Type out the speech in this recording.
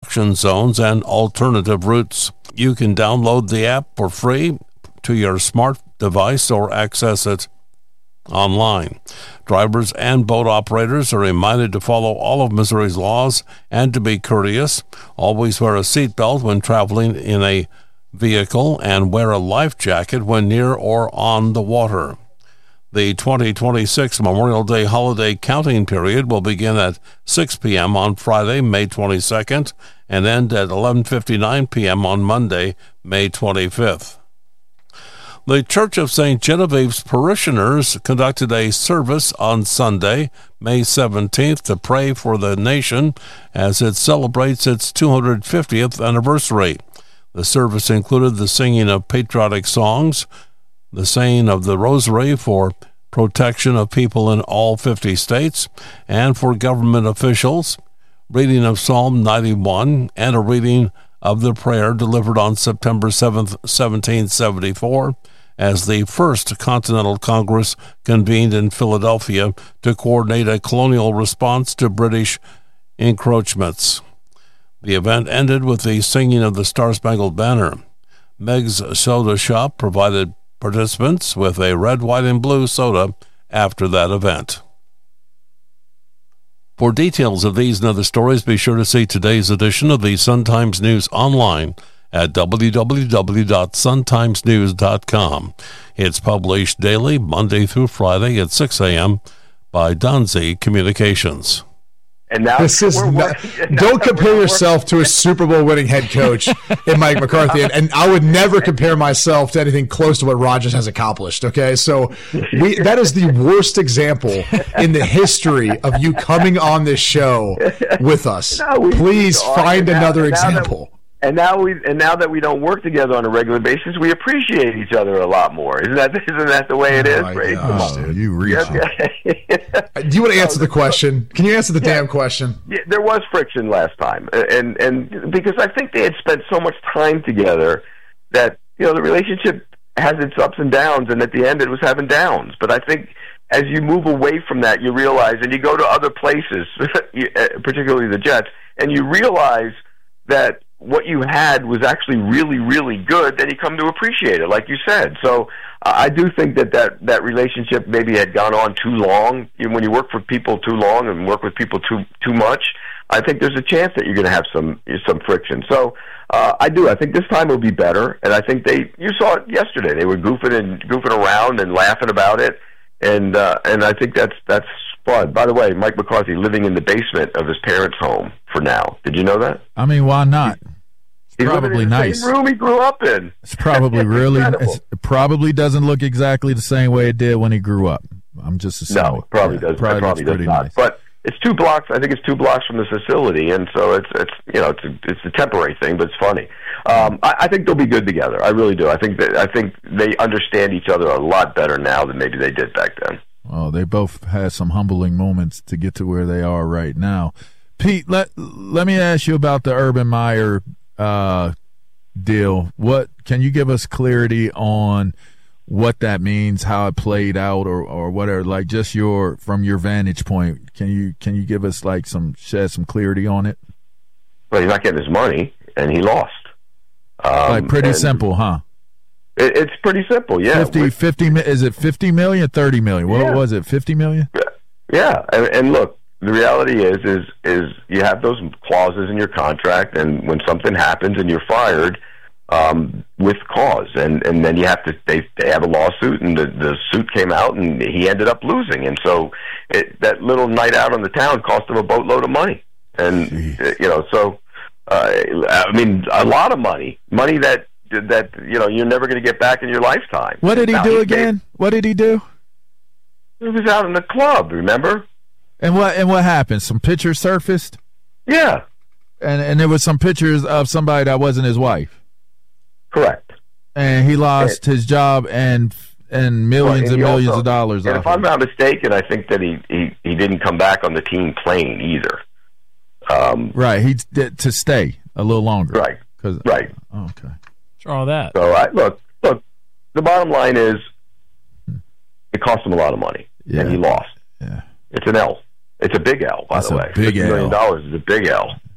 disruption zones and alternative routes. You can download the app for free to your smart device or access it online. Drivers and boat operators are reminded to follow all of Missouri's laws and to be courteous. Always wear a seatbelt when traveling in a vehicle and wear a life jacket when near or on the water. The 2026 Memorial Day holiday counting period will begin at 6 p.m. on Friday, May 22nd, and end at 11:59 p.m. on Monday, May 25th. The Church of St. Genevieve's parishioners conducted a service on Sunday, May 17th, to pray for the nation as it celebrates its 250th anniversary. The service included the singing of patriotic songs, the saying of the Rosary for protection of people in all 50 states and for government officials, reading of Psalm 91, and a reading of the prayer delivered on September 7th, 1774, as the First Continental Congress convened in Philadelphia to coordinate a colonial response to British encroachments. The event ended with the singing of the Star-Spangled Banner. Meg's Soda Shop provided participants with a red, white, and blue soda after that event. For details of these and other stories, be sure to see today's edition of the Sun-Times News online at www.suntimesnews.com. It's published daily, Monday through Friday at 6 a.m. by Donzi Communications. And now don't compare yourself to a Super Bowl winning head coach in Mike McCarthy. And I would never compare myself to anything close to what Rodgers has accomplished. Okay. So that is the worst example in the history of you coming on this show with us. Please find another example. And now that we don't work together on a regular basis, we appreciate each other a lot more. Isn't that the way it is? You reach. Do you want to answer the question? Can you answer the damn question? Yeah, there was friction last time, and because I think they had spent so much time together that the relationship has its ups and downs, and at the end it was having downs. But I think as you move away from that, you realize, and you go to other places, particularly the Jets, and you realize that what you had was actually really, really good, then you come to appreciate it, like you said. So I do think that relationship maybe had gone on too long. When you work for people too long and work with people too much, I think there's a chance that you're going to have some friction. So I do. I think this time will be better, and I think you saw it yesterday. They were goofing around and laughing about it, and I think that's fun. By the way, Mike McCarthy living in the basement of his parents' home for now. Did you know that? I mean, why not? He's probably in the nice. Same room he grew up in. It's probably it probably doesn't look exactly the same way it did when he grew up. I'm just assuming. No, it probably does. Probably does not. Nice. But it's 2 blocks. I think it's 2 blocks from the facility, and so it's a temporary thing, but it's funny. I think they'll be good together. I really do. I think they understand each other a lot better now than maybe they did back then. Oh, they both had some humbling moments to get to where they are right now. Pete, let me ask you about the Urban Meyer deal. What can you give us clarity on what that means, how it played out, or whatever? Like just from your vantage point, can you give us shed some clarity on it? Well, he's not getting his money, and he lost. Pretty simple, huh? It's pretty simple, yeah. 50, is it 50 million, 30 million? What was it, 50 million? Yeah, and look, the reality is you have those clauses in your contract, and when something happens and you're fired with cause, and then you have to they have a lawsuit, and the suit came out, and he ended up losing, and so that little night out on the town cost him a boatload of money, and I mean a lot of money that you're never going to get back in your lifetime. What did he do again? What did he do? He was out in the club, remember? And what happened? Some pictures surfaced? Yeah. And there was some pictures of somebody that wasn't his wife. Correct. And he lost his job and millions and millions of dollars. And if I'm not mistaken, I think that he didn't come back on the team plane either. Right. He did to stay a little longer. Right. Right. Oh, okay. Draw that. So look. The bottom line is, it cost him a lot of money, and he lost. Yeah. It's an L. It's a big L, by the way. Big $50 million is a big L.